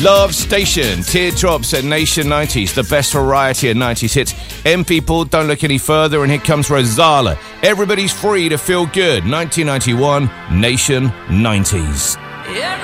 Love Station, Teardrops at Nation 90s, the best variety of 90s hits. People, don't look any further, and here comes Rosala. Everybody's free to feel good. 1991, Nation 90s.